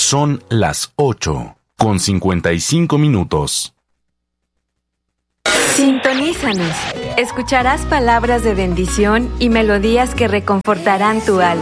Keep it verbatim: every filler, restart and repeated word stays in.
Son las ocho con cincuenta y cinco minutos. Sintonízanos. Escucharás palabras de bendición y melodías que reconfortarán tu alma.